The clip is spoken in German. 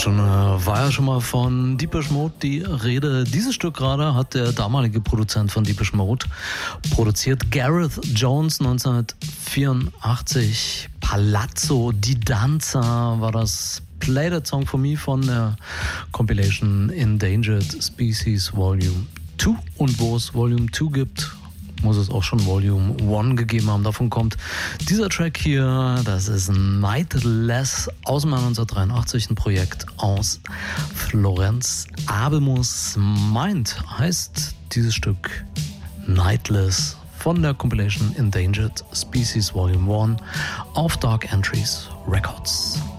War ja schon mal von Depeche Mode die Rede. Dieses Stück gerade hat der damalige Produzent von Depeche Mode produziert, Gareth Jones, 1984. Palazzo di Danza war das Play That Song for Me von der Compilation Endangered Species Volume 2. Und wo es Volume 2 gibt, muss es auch schon Volume 1 gegeben haben. Davon kommt dieser Track hier, das ist Nightless aus dem Jahr 1983, ein Projekt aus Florenz. Abemus Mind heißt dieses Stück, Nightless von der Compilation Endangered Species Volume 1 auf Dark Entries Records.